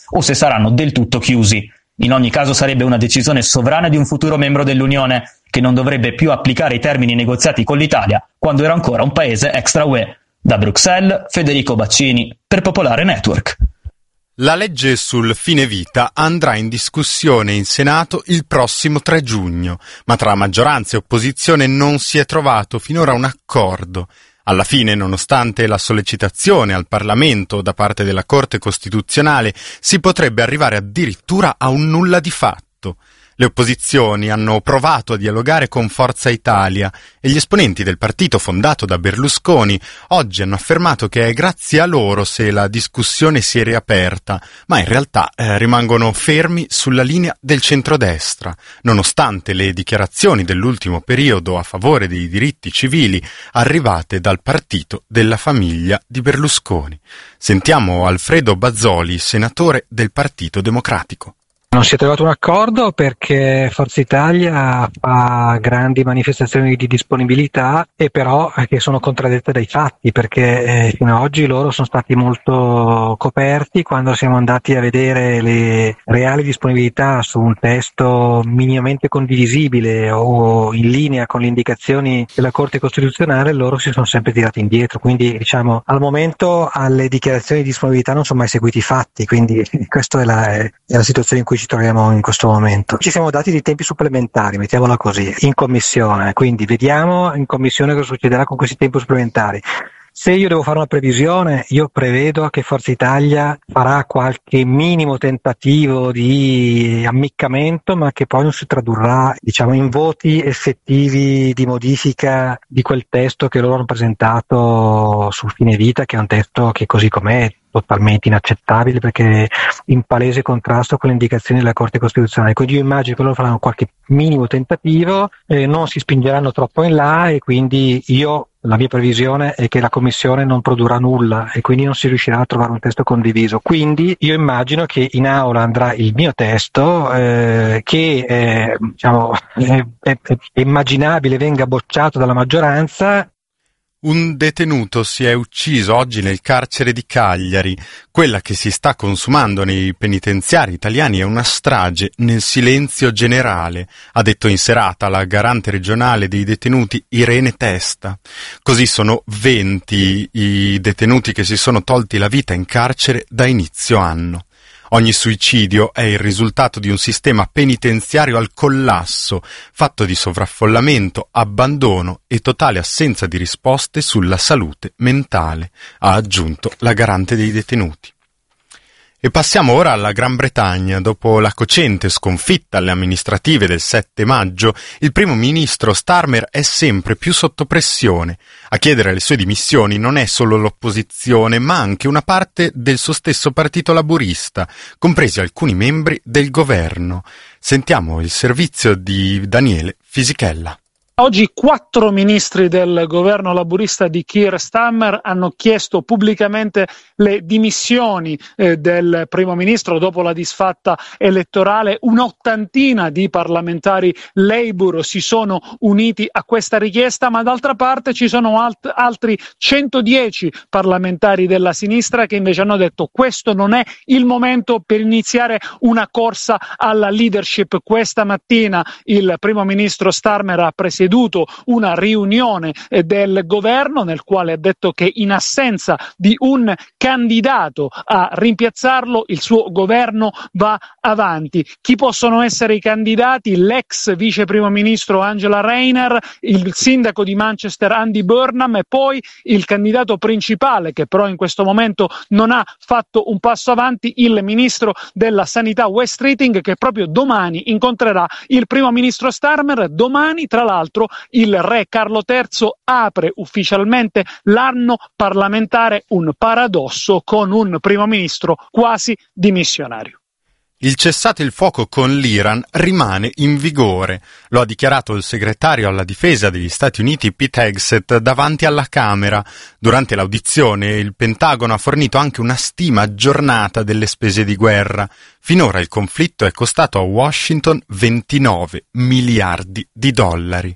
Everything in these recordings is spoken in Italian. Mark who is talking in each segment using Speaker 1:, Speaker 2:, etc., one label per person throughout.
Speaker 1: o se saranno del tutto chiusi. In ogni caso sarebbe una decisione sovrana di un futuro membro dell'Unione, che non dovrebbe più applicare i termini negoziati con l'Italia quando era ancora un paese extra UE. Da Bruxelles, Federico Baccini, per Popolare Network.
Speaker 2: La legge sul fine vita andrà in discussione in Senato il prossimo 3 giugno, ma tra maggioranza e opposizione non si è trovato finora un accordo. Alla fine, nonostante la sollecitazione al Parlamento da parte della Corte Costituzionale, si potrebbe arrivare addirittura a un nulla di fatto. Le opposizioni hanno provato a dialogare con Forza Italia e gli esponenti del partito fondato da Berlusconi oggi hanno affermato che è grazie a loro se la discussione si è riaperta, ma in realtà rimangono fermi sulla linea del centrodestra, nonostante le dichiarazioni dell'ultimo periodo a favore dei diritti civili arrivate dal partito della famiglia di Berlusconi. Sentiamo Alfredo Bazoli, senatore del Partito Democratico.
Speaker 3: Non si è trovato un accordo perché Forza Italia fa grandi manifestazioni di disponibilità e però che sono contraddette dai fatti, perché fino ad oggi loro sono stati molto coperti quando siamo andati a vedere le reali disponibilità su un testo minimamente condivisibile o in linea con le indicazioni della Corte Costituzionale. Loro si sono sempre tirati indietro, quindi diciamo al momento alle dichiarazioni di disponibilità non sono mai seguiti i fatti, quindi questa è la situazione in cui ci troviamo in questo momento. Ci siamo dati dei tempi supplementari, mettiamola così, in commissione, quindi vediamo in commissione cosa succederà con questi tempi supplementari. Se io devo fare una previsione, io prevedo che Forza Italia farà qualche minimo tentativo di ammiccamento, ma che poi non si tradurrà, diciamo, in voti effettivi di modifica di quel testo che loro hanno presentato sul fine vita, che è un testo che così com'è totalmente inaccettabile perché è in palese contrasto con le indicazioni della Corte Costituzionale. Quindi io immagino che loro faranno qualche minimo tentativo, non si spingeranno troppo in là e quindi la mia previsione è che la Commissione non produrrà nulla e quindi non si riuscirà a trovare un testo condiviso. Quindi io immagino che in aula andrà il mio testo che diciamo, è immaginabile venga bocciato dalla maggioranza.
Speaker 2: Un detenuto si è ucciso oggi nel carcere di Cagliari. Quella che si sta consumando nei penitenziari italiani è una strage nel silenzio generale, ha detto in serata la garante regionale dei detenuti Irene Testa. Così sono 20 i detenuti che si sono tolti la vita in carcere da inizio anno. Ogni suicidio è il risultato di un sistema penitenziario al collasso, fatto di sovraffollamento, abbandono e totale assenza di risposte sulla salute mentale, ha aggiunto la garante dei detenuti. E passiamo ora alla Gran Bretagna. Dopo la cocente sconfitta alle amministrative del 7 maggio, il primo ministro Starmer è sempre più sotto pressione. A chiedere le sue dimissioni non è solo l'opposizione, ma anche una parte del suo stesso partito laburista, compresi alcuni membri del governo. Sentiamo il servizio di Daniele Fisichella.
Speaker 4: Oggi 4 ministri del governo laburista di Keir Starmer hanno chiesto pubblicamente le dimissioni del primo ministro dopo la disfatta elettorale. Un'ottantina di parlamentari Labour si sono uniti a questa richiesta, ma d'altra parte ci sono altri 110 parlamentari della sinistra che invece hanno detto questo non è il momento per iniziare una corsa alla leadership. Questa mattina il primo ministro Starmer ha presieduto una riunione del governo nel quale ha detto che in assenza di un candidato a rimpiazzarlo il suo governo va avanti. Chi possono essere i candidati? L'ex vice primo ministro Angela Rayner, il sindaco di Manchester Andy Burnham e poi il candidato principale che però in questo momento non ha fatto un passo avanti, il ministro della sanità Wes Keating, che proprio domani incontrerà il primo ministro Starmer. Domani tra l'altro il re Carlo III apre ufficialmente l'anno parlamentare, un paradosso con un primo ministro quasi dimissionario.
Speaker 2: Il cessate il fuoco con l'Iran rimane in vigore, lo ha dichiarato il segretario alla difesa degli Stati Uniti Pete Hegseth davanti alla Camera. Durante l'audizione il Pentagono ha fornito anche una stima aggiornata delle spese di guerra. Finora il conflitto è costato a Washington 29 miliardi di dollari.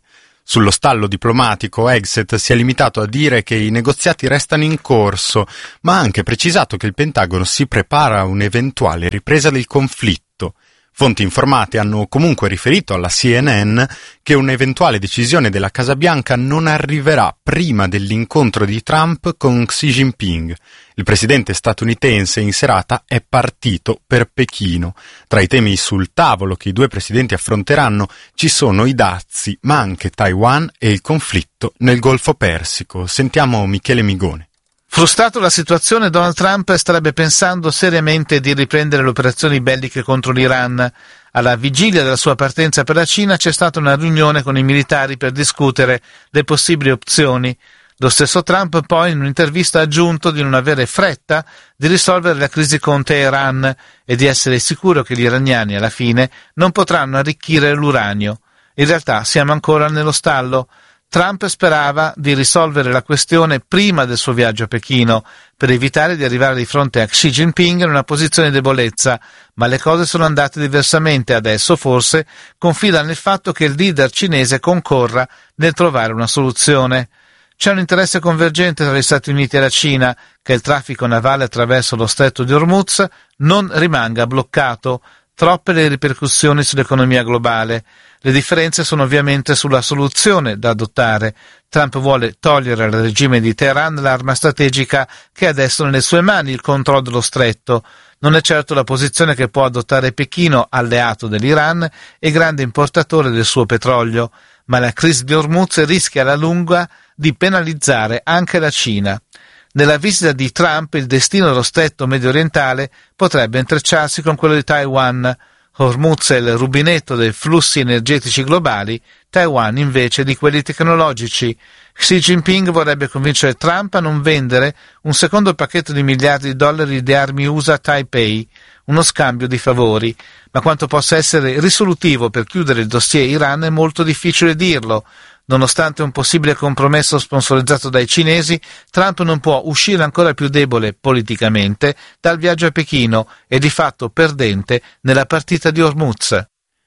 Speaker 2: Sullo stallo diplomatico, Hegseth si è limitato a dire che i negoziati restano in corso, ma ha anche precisato che il Pentagono si prepara a un'eventuale ripresa del conflitto. Fonti informate hanno comunque riferito alla CNN che un'eventuale decisione della Casa Bianca non arriverà prima dell'incontro di Trump con Xi Jinping. Il presidente statunitense in serata è partito per Pechino. Tra i temi sul tavolo che i due presidenti affronteranno ci sono i dazi, ma anche Taiwan e il conflitto nel Golfo Persico. Sentiamo Michele Migone.
Speaker 5: Frustrato la situazione, Donald Trump starebbe pensando seriamente di riprendere le operazioni belliche contro l'Iran. Alla vigilia della sua partenza per la Cina c'è stata una riunione con i militari per discutere le possibili opzioni. Lo stesso Trump poi in un'intervista ha aggiunto di non avere fretta di risolvere la crisi con Teheran e di essere sicuro che gli iraniani alla fine non potranno arricchire l'uranio. In realtà siamo ancora nello stallo. Trump sperava di risolvere la questione prima del suo viaggio a Pechino, per evitare di arrivare di fronte a Xi Jinping in una posizione di debolezza, ma le cose sono andate diversamente. Adesso forse confida nel fatto che il leader cinese concorra nel trovare una soluzione. C'è un interesse convergente tra gli Stati Uniti e la Cina che il traffico navale attraverso lo stretto di Hormuz non rimanga bloccato. Troppe le ripercussioni sull'economia globale. Le differenze sono ovviamente sulla soluzione da adottare. Trump vuole togliere al regime di Teheran l'arma strategica che è adesso nelle sue mani, il controllo dello stretto. Non è certo la posizione che può adottare Pechino, alleato dell'Iran e grande importatore del suo petrolio, ma la crisi di Hormuz rischia alla lunga di penalizzare anche la Cina. Nella visita di Trump il destino dello stretto medio-orientale potrebbe intrecciarsi con quello di Taiwan. Hormuz è il rubinetto dei flussi energetici globali, Taiwan invece di quelli tecnologici. Xi Jinping vorrebbe convincere Trump a non vendere un secondo pacchetto di miliardi di dollari di armi USA a Taipei, uno scambio di favori, ma quanto possa essere risolutivo per chiudere il dossier Iran è molto difficile dirlo. Nonostante un possibile compromesso sponsorizzato dai cinesi, Trump non può uscire ancora più debole politicamente dal viaggio a Pechino e di fatto perdente nella partita di Hormuz.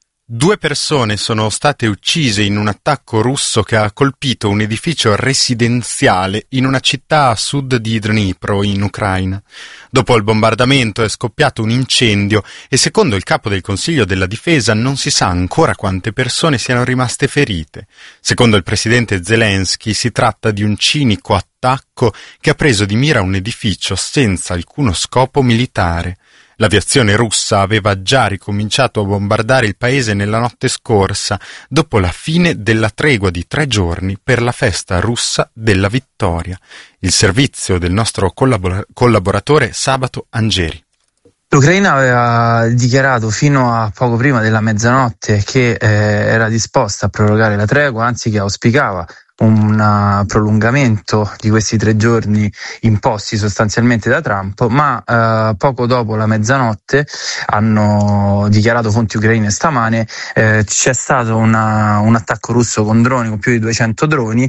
Speaker 2: 2 persone sono state uccise in un attacco russo che ha colpito un edificio residenziale in una città a sud di Dnipro, in Ucraina. Dopo il bombardamento è scoppiato un incendio e secondo il capo del Consiglio della Difesa non si sa ancora quante persone siano rimaste ferite. Secondo il presidente Zelensky si tratta di un cinico attacco che ha preso di mira un edificio senza alcuno scopo militare. L'aviazione russa aveva già ricominciato a bombardare il paese nella notte scorsa, dopo la fine della tregua di 3 giorni per la festa russa della vittoria. Il servizio del nostro collaboratore Sabato Angeri.
Speaker 6: L'Ucraina aveva dichiarato fino a poco prima della mezzanotte che era disposta a prorogare la tregua, anzi che auspicava un prolungamento di questi 3 giorni imposti sostanzialmente da Trump, ma poco dopo la mezzanotte, hanno dichiarato fonti ucraine stamane, c'è stato un attacco russo con droni, con più di 200 droni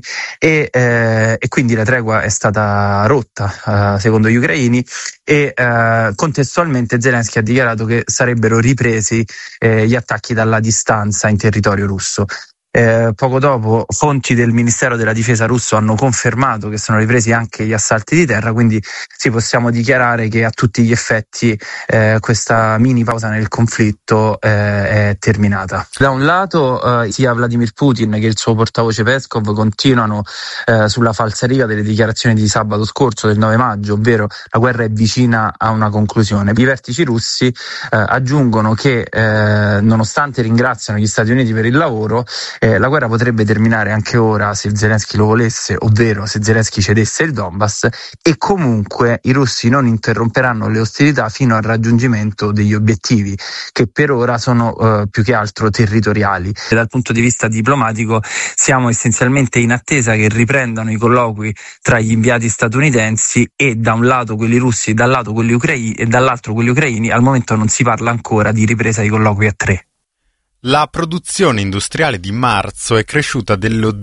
Speaker 6: e quindi la tregua è stata rotta secondo gli ucraini e contestualmente Zelensky ha dichiarato che sarebbero ripresi gli attacchi dalla distanza in territorio russo. Poco dopo fonti del Ministero della Difesa russo hanno confermato che sono ripresi anche gli assalti di terra, quindi sì, possiamo dichiarare che a tutti gli effetti questa mini pausa nel conflitto è terminata. Da un lato sia Vladimir Putin che il suo portavoce Peskov continuano sulla falsariga delle dichiarazioni di sabato scorso del 9 maggio, ovvero la guerra è vicina a una conclusione. I vertici russi aggiungono che nonostante ringraziano gli Stati Uniti per il lavoro, la guerra potrebbe terminare anche ora se Zelensky lo volesse, ovvero se Zelensky cedesse il Donbass, e comunque i russi non interromperanno le ostilità fino al raggiungimento degli obiettivi, che per ora sono più che altro territoriali. Dal punto di vista diplomatico siamo essenzialmente in attesa che riprendano i colloqui tra gli inviati statunitensi e da un lato quelli russi, dall'altro quelli ucraini. Al momento non si parla ancora di ripresa dei colloqui a 3.
Speaker 2: La produzione industriale di marzo è cresciuta dello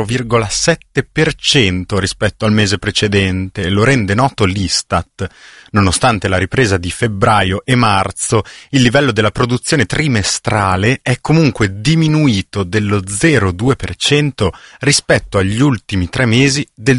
Speaker 2: 0,7% rispetto al mese precedente, lo rende noto l'Istat. Nonostante la ripresa di febbraio e marzo, il livello della produzione trimestrale è comunque diminuito dello 0,2% rispetto agli ultimi 3 mesi del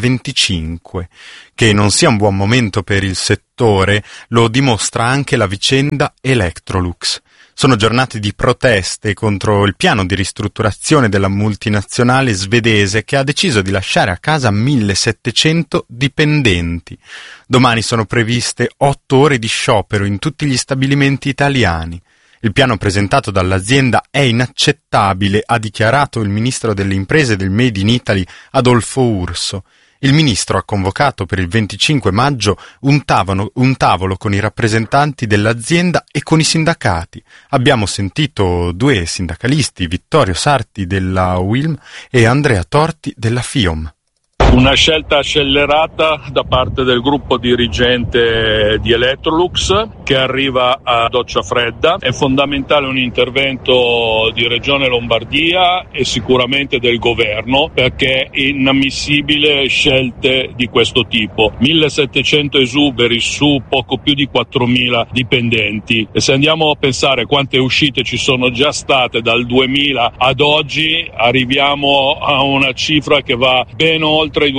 Speaker 2: 2025. Che non sia un buon momento per il settore lo dimostra anche la vicenda Electrolux. Sono giornate di proteste contro il piano di ristrutturazione della multinazionale svedese che ha deciso di lasciare a casa 1.700 dipendenti. Domani sono previste 8 ore di sciopero in tutti gli stabilimenti italiani. Il piano presentato dall'azienda è inaccettabile, ha dichiarato il ministro delle imprese del Made in Italy Adolfo Urso. Il ministro ha convocato per il 25 maggio un tavolo con i rappresentanti dell'azienda e con i sindacati. Abbiamo sentito 2 sindacalisti, Vittorio Sarti della UILM e Andrea Torti della FIOM.
Speaker 7: Una scelta scellerata da parte del gruppo dirigente di Electrolux che arriva a doccia fredda. È fondamentale un intervento di Regione Lombardia e sicuramente del governo, perché è inammissibile scelte di questo tipo. 1.700 esuberi su poco più di 4.000 dipendenti, e se andiamo a pensare quante uscite ci sono già state dal 2000 ad oggi, arriviamo a una cifra che va ben oltre i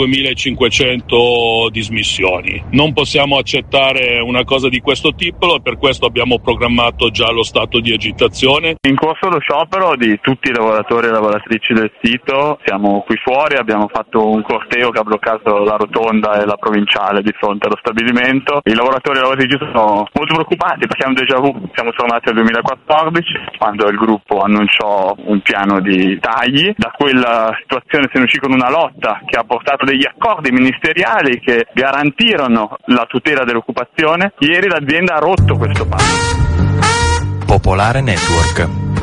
Speaker 7: 2.500 dismissioni. Non possiamo accettare una cosa di questo tipo e per questo abbiamo programmato già lo stato di agitazione.
Speaker 8: In corso lo sciopero di tutti i lavoratori e lavoratrici del sito, siamo qui fuori, abbiamo fatto un corteo che ha bloccato la rotonda e la provinciale di fronte allo stabilimento. I lavoratori e le lavoratrici sono molto preoccupati perché è un déjà vu. Siamo tornati al 2014 quando il gruppo annunciò un piano di tagli. Da quella situazione se ne uscì con una lotta che ha portato degli accordi ministeriali che garantirono la tutela dell'occupazione. Ieri l'azienda ha rotto questo patto.
Speaker 9: Popolare Network.